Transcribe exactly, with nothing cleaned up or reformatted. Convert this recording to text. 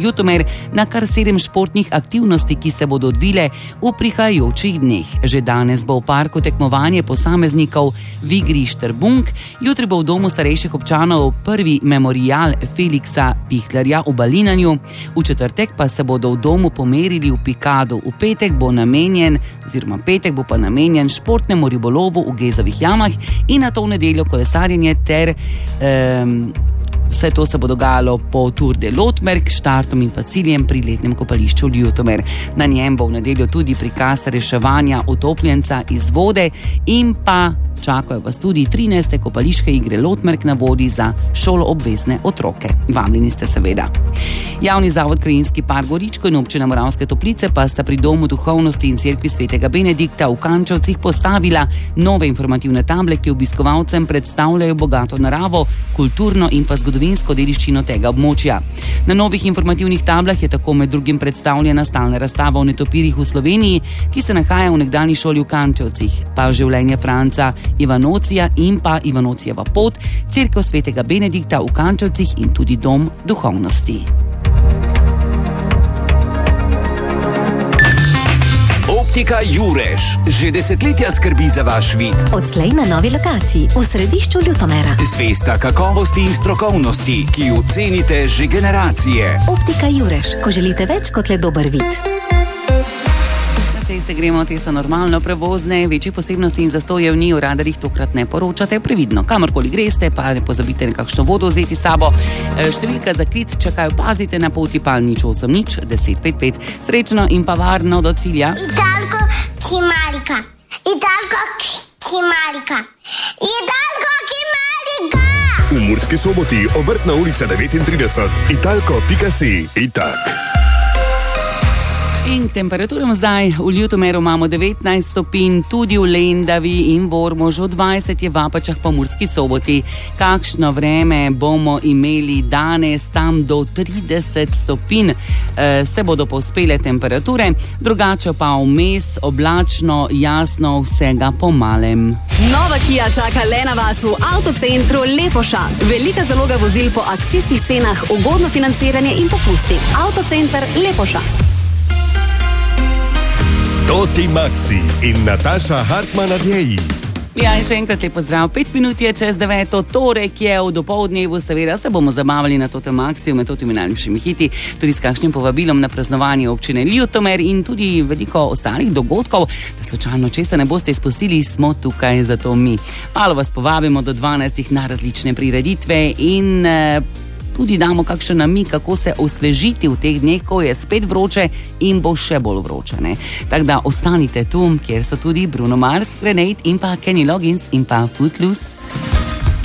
Ljutomer na kar sedem športnih aktivnosti, ki se bodo odvile v prihajajočih dneh. Že danes bo v parku tekmovanje posameznikov v igri Štrbunk, jutri bo v domu starejših občanov prvi memorial Feliksa Pichlerja v Balinanju, v četrtek pa se bodo v domu pomerili v Pikadu. V petek bo namenjen, oziroma petek bo pa namenjen športnemu ribolovu v Gezovih jamah in na to v nedeljo kolesarjenje ter um, vse to se bo dogajalo po Tour de Lotmerk, štartom in pa ciljem pri letnem kopališču Ljutomer. Na njem bo v nedeljo tudi prikaz reševanja utopljenca iz vode in pa čakajo vas tudi trinajste kopališke igre Lotmerk na vodi za šoloobvezne otroke. Vabljeni ste seveda. Javni zavod Krajinski park Goričko in občina Moravske Toplice pa sta pri Domu duhovnosti in cerkvi svetega Benedikta v Kančevcih postavila nove informativne table, ki obiskovalcem predstavljajo bogato naravo, kulturno in pa zgodovinsko dediščino tega območja. Na novih informativnih tablah je tako med drugim predstavljena stalna razstava o netopirjih v Sloveniji, ki se nahaja v nekdanji šoli v Kančevcih, pa življenje Franca Ivanocija in pa Ivanocijeva pot, cerkev svetega Benedikta v Kančevcih in tudi Dom duhovnosti. Optika Jureš že desetletja skrbi za vaš vid. Odslej na novi lokaciji v središču Ljutomera. Zvesta kakovosti in strokovnosti, ki jo cenite že generacije. Optika Jureš, ko želite več kot le dober vid. Ceste gremo, te so normalno prevozne, večjih posebnosti in zastojev ni, v radarjih tokrat ne poročate, previdno. Kamorkoli greste, pa ne pozabite nekakšno vodo vzeti sabo. Številka za klic čakajo, pazite na poti, pa nič osem nič deset pet pet. Srečno in pa varno do cilja. Italko Kimarika, Italko Kimarika, Italko Kimarika. V Murski Soboti, Obrtna ulica devetintrideset, italko pika si, itak. In temperaturam zdaj v Ljutomeru imamo devetnajst stopinj, tudi v Lendavi in v Ormožu, dvajset je v Apačah pa Murski Soboti. Kakšno vreme bomo imeli danes, tam do trideset stopinj e, se bodo povzpele temperature, drugače pa vmes oblačno, jasno, vsega po malem. Nova Kia čaka le na vas v avtocentru Lepoša. Velika zaloga vozil po akcijskih cenah, ugodno financiranje in popusti. Avtocenter Lepoša. Toti Maxi in Nataša Hartman Adjeji. Ja, in še enkrat lepo zdrav. Pet minut je čez deveto, torek je v dopoldnevu, seveda se bomo zabavali na Toti Maxi med totimi najljubšimi hiti, tudi s kakšnim povabilom na praznovanje občine Ljutomer in tudi veliko ostalih dogodkov, da slučajno česa ne boste izpustili, smo tukaj zato mi. Malo vas povabimo do dvanajstih na različne prireditve in eh, tudi damo kakšen namig, kako se osvežiti v teh dneh, ko je spet vroče in bo še bolj vroče. Ne? Tako da ostanite tu, kjer so tudi Bruno Mars, Grenade in pa Kenny Loggins in pa Footloose.